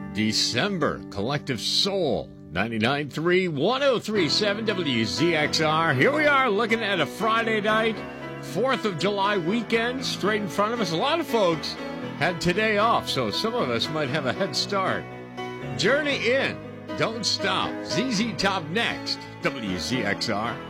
December, Collective Soul, 99.3, 103.7 WZXR. Here we are looking at a Friday night, 4th of July weekend straight in front of us. A lot of folks had today off, so some of us might have a head start. Journey in, don't stop. ZZ Top next, WZXR.